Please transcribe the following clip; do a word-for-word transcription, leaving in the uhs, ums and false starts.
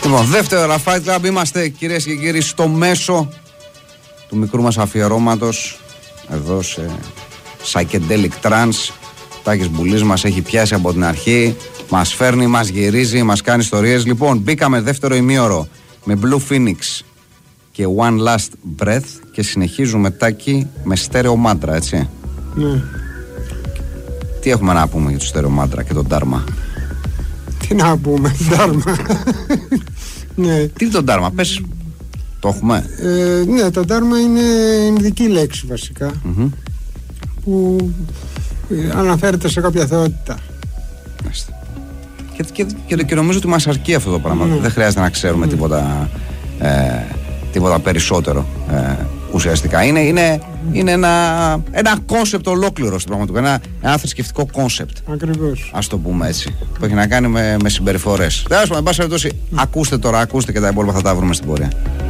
Λοιπόν, δεύτερο Fight Club. Είμαστε, κυρίες και κύριοι, στο μέσο του μικρού μας αφιερώματος. Εδώ σε Psychedelic Trance. Τάκης Μπουλής μας έχει πιάσει από την αρχή. Μας φέρνει, μας γυρίζει, μας κάνει ιστορίες. Λοιπόν, μπήκαμε δεύτερο ημίωρο με Blue Phoenix και One Last Breath και συνεχίζουμε, Τάκη, με στέρεο μάντρα, έτσι. Ναι. Τι έχουμε να πούμε για το στέρεο μάντρα και τον Dharma? Τι να πούμε, Dharma. Ναι. Τι είναι το Dharma, πες, το έχουμε? Ε, ναι, το Dharma είναι ινδική λέξη βασικά, mm-hmm. που αναφέρεται σε κάποια θεότητα. Και, και, και, και νομίζω ότι μας αρκεί αυτό το πράγμα. Mm. Δεν χρειάζεται να ξέρουμε mm. τίποτα, ε, τίποτα περισσότερο ε, ουσιαστικά. Είναι, είναι, mm. είναι ένα, ένα κόνσεπτ ολόκληρο στην πραγματικότητα. Ένα, ένα θρησκευτικό κόνσεπτ. Ακριβώς. Ας το πούμε έτσι. Mm. Που έχει να κάνει με, με συμπεριφορές. Τέλος πάντων, εν πάση περιπτώσει, ακούστε τώρα, ακούστε και τα υπόλοιπα θα τα βρούμε στην πορεία.